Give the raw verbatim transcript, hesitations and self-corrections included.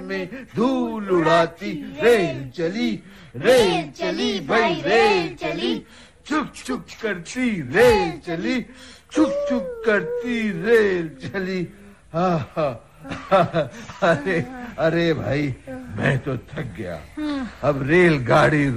में धूल उड़ाती रेल चली, रेल चली भाई रेल चली, चुक चुक करती रेल चली, चुक चुक करती रेल चली। आहा, अरे अरे भाई मैं तो थक गया, अब रेलगाड़ी